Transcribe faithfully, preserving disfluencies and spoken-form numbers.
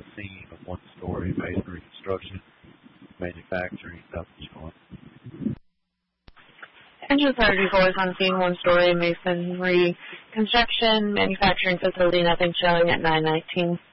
scene of one-story masonry construction, manufacturing, nothing's going. Engine thirty-four is on scene, one-story masonry construction, manufacturing facility, nothing showing at nine nineteen.